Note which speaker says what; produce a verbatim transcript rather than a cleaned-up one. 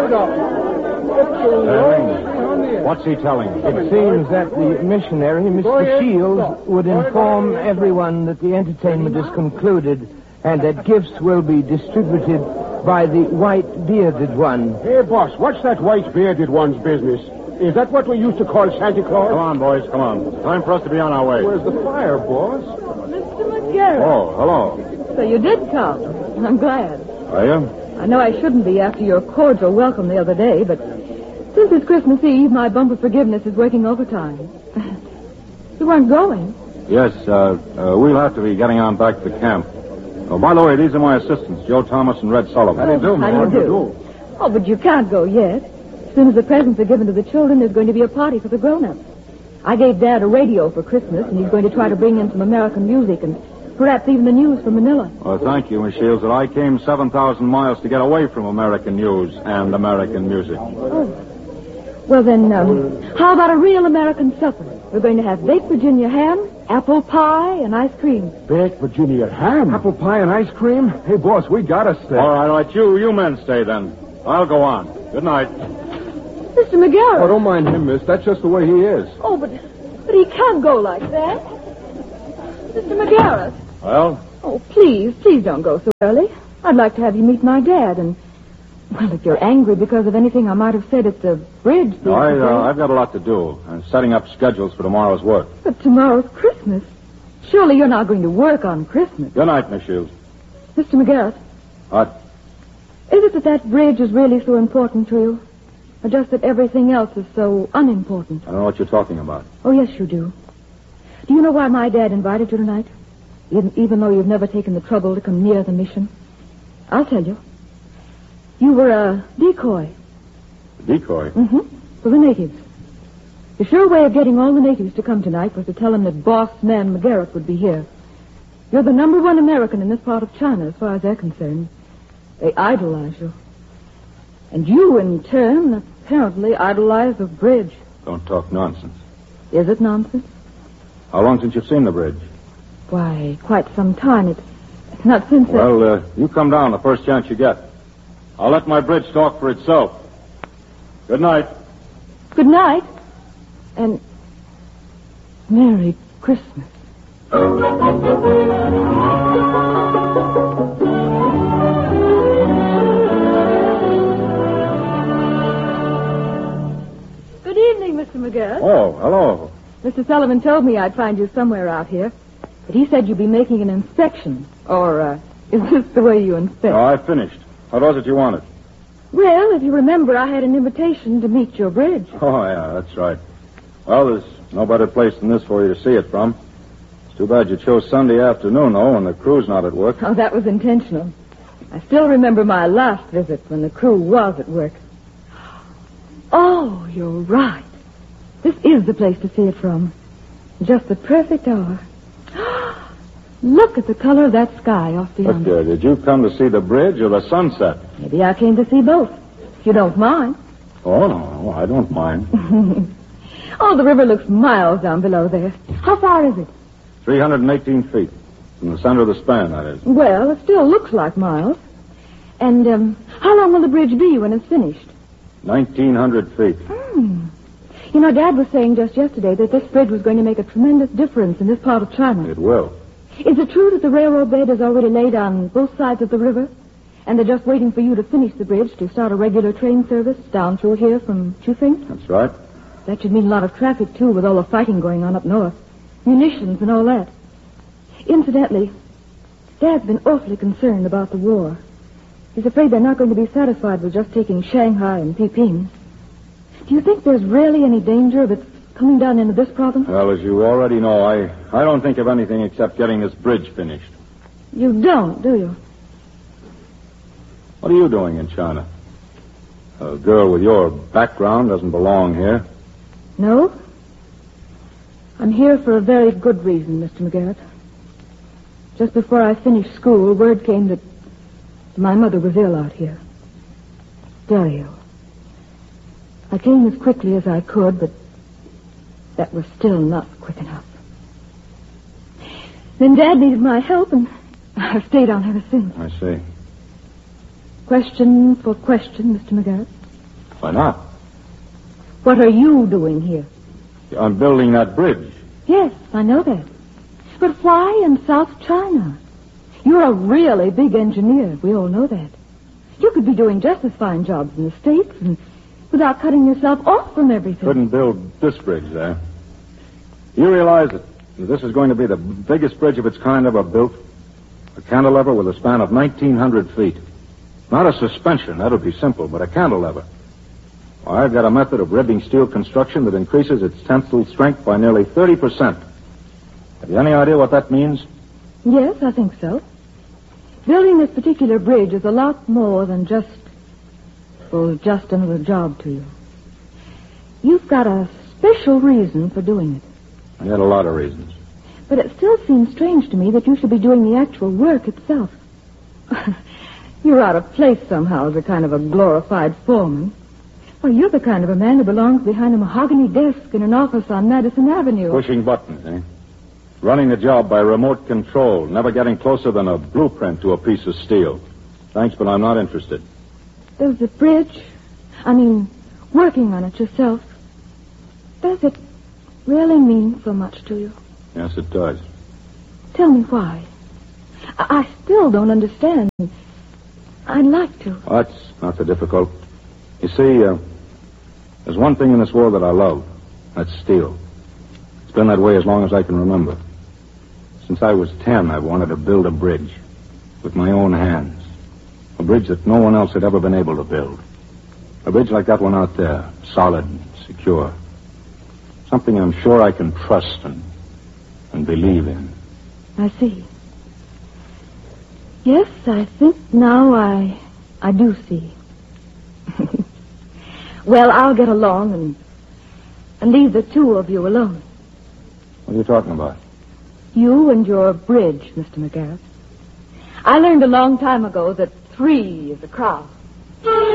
Speaker 1: Uh, what's he telling you?
Speaker 2: It seems that the missionary, Mister Shields, would inform everyone that the entertainment is concluded and that gifts will be distributed by the white-bearded one.
Speaker 3: Hey, boss, what's that white-bearded one's business? Is that what we used to call Santa Claus?
Speaker 1: Come on, boys, come on. Time for us to be on our way.
Speaker 3: Where's the fire, boss?
Speaker 4: Mister McGarrett.
Speaker 1: Oh, hello.
Speaker 4: So you did come. I'm glad.
Speaker 1: Are you?
Speaker 4: I know I shouldn't be after your cordial welcome the other day, but since it's Christmas Eve, my bumper forgiveness is working overtime. You weren't going?
Speaker 1: Yes, uh, uh, we'll have to be getting on back to camp. Oh, by the way, these are my assistants, Joe Thomas and Red Sullivan.
Speaker 3: How do you do,
Speaker 4: How do you do? Oh, but you can't go yet. As soon as the presents are given to the children, there's going to be a party for the grown-ups. I gave Dad a radio for Christmas, and he's going to try to bring in some American music and perhaps even the news from Manila.
Speaker 1: Well, thank you, Miss Shields, that I came seven thousand miles to get away from American news and American music.
Speaker 4: Oh. Well, then, um, how about a real American supper? We're going to have baked Virginia ham, apple pie, and ice cream.
Speaker 3: Baked Virginia ham?
Speaker 2: Apple pie and ice cream? Hey, boss, we gotta stay.
Speaker 1: All right, all right, you, you men stay then. I'll go on. Good night.
Speaker 4: Mister McGarrett.
Speaker 3: Oh, don't mind him, miss. That's just the way he is.
Speaker 4: Oh, but, but he can't go like that. Mister McGarrett.
Speaker 1: Well?
Speaker 4: Oh, please, please don't go so early. I'd like to have you meet my dad, and, well, if you're angry because of anything I might have said at the bridge...
Speaker 1: No, I, uh, I've got a lot to do. I'm setting up schedules for tomorrow's work.
Speaker 4: But tomorrow's Christmas. Surely you're not going to work on Christmas.
Speaker 1: Good night, Miss Shields.
Speaker 4: Mister McGarrett.
Speaker 1: What?
Speaker 4: Is it that that bridge is really so important to you? Or just that everything else is so unimportant?
Speaker 1: I don't know what you're talking about.
Speaker 4: Oh, yes, you do. Do you know why my dad invited you tonight? Even, even though you've never taken the trouble to come near the mission. I'll tell you. You were a decoy.
Speaker 1: A decoy?
Speaker 4: Mm-hmm. For the natives. The sure way of getting all the natives to come tonight was to tell them that boss man McGarrett would be here. You're the number one American in this part of China, as far as they're concerned. They idolize you. And you, in turn, apparently idolize the bridge.
Speaker 1: Don't talk nonsense.
Speaker 4: Is it nonsense?
Speaker 1: How long since you've seen the bridge?
Speaker 4: Why, quite some time. It's, it's not since...
Speaker 1: Well, uh, you come down the first chance you get. I'll let my bridge talk for itself. Good night.
Speaker 4: Good night. And Merry Christmas. Good evening, Mister McGarrett.
Speaker 1: Oh, hello.
Speaker 4: Mister Sullivan told me I'd find you somewhere out here. But he said you'd be making an inspection. Or, uh, is this the way you inspect?
Speaker 1: No, I finished. What was it you wanted?
Speaker 4: Well, if you remember, I had an invitation to meet your bridge.
Speaker 1: Oh, yeah, that's right. Well, there's no better place than this for you to see it from. It's too bad you chose Sunday afternoon, though, when the crew's not at work.
Speaker 4: Oh, that was intentional. I still remember my last visit when the crew was at work. Oh, you're right. This is the place to see it from. Just the perfect hour. Look at the color of that sky off beyond.
Speaker 1: But, uh, did you come to see the bridge or the sunset?
Speaker 4: Maybe I came to see both, if you don't mind.
Speaker 1: Oh, no, no, I don't mind.
Speaker 4: Oh, the river looks miles down below there. How far is it?
Speaker 1: three hundred eighteen feet. From the center of the span, that is.
Speaker 4: Well, it still looks like miles. And, um, how long will the bridge be when it's finished?
Speaker 1: nineteen hundred feet.
Speaker 4: Hmm. You know, Dad was saying just yesterday that this bridge was going to make a tremendous difference in this part of China.
Speaker 1: It will.
Speaker 4: Is it true that the railroad bed is already laid on both sides of the river? And they're just waiting for you to finish the bridge to start a regular train service down through here from Chufing?
Speaker 1: That's right.
Speaker 4: That should mean a lot of traffic, too, with all the fighting going on up north. Munitions and all that. Incidentally, Dad's been awfully concerned about the war. He's afraid they're not going to be satisfied with just taking Shanghai and Peiping. Do you think there's really any danger of it coming down into this province?
Speaker 1: Well, as you already know, I, I don't think of anything except getting this bridge finished.
Speaker 4: You don't, do you?
Speaker 1: What are you doing in China? A girl with your background doesn't belong here.
Speaker 4: No? I'm here for a very good reason, Mister McGarrett. Just before I finished school, word came that my mother was ill out here. Very ill. I came as quickly as I could, but that was still not quick enough. Then Dad needed my help, and I've stayed on ever since.
Speaker 1: I see.
Speaker 4: Question for question, Mister McGarrett.
Speaker 1: Why not?
Speaker 4: What are you doing here?
Speaker 1: I'm building that bridge.
Speaker 4: Yes, I know that. But why in South China? You're a really big engineer. We all know that. You could be doing just as fine jobs in the States and without cutting yourself off from everything.
Speaker 1: Couldn't build this bridge there. You realize that this is going to be the biggest bridge of its kind ever built? A cantilever with a span of nineteen hundred feet. Not a suspension, that would be simple, but a cantilever. Well, I've got a method of ribbing steel construction that increases its tensile strength by nearly thirty percent. Have you any idea what that means?
Speaker 4: Yes, I think so. Building this particular bridge is a lot more than just, well, just another job to you. You've got a special reason for doing it.
Speaker 1: I had a lot of reasons.
Speaker 4: But it still seems strange to me that you should be doing the actual work itself. You're out of place somehow as a kind of a glorified foreman. Well, you're the kind of a man who belongs behind a mahogany desk in an office on Madison Avenue.
Speaker 1: Pushing buttons, eh? Running the job by remote control, never getting closer than a blueprint to a piece of steel. Thanks, but I'm not interested.
Speaker 4: There's a bridge. I mean, working on it yourself. Does it really mean so much to you?
Speaker 1: Yes, it does.
Speaker 4: Tell me why. I, I still don't understand. I'd like to.
Speaker 1: Well, that's not so difficult. You see, uh, there's one thing in this world that I love. That's steel. It's been that way as long as I can remember. Since I was ten, I've wanted to build a bridge with my own hands. A bridge that no one else had ever been able to build. A bridge like that one out there, solid and secure. Something I'm sure I can trust and, and believe in.
Speaker 4: I see. Yes, I think now I, I do see. Well, I'll get along and, and leave the two of you alone.
Speaker 1: What are you talking about?
Speaker 4: You and your bridge, Mister McGarrett. I learned a long time ago that three is a crowd.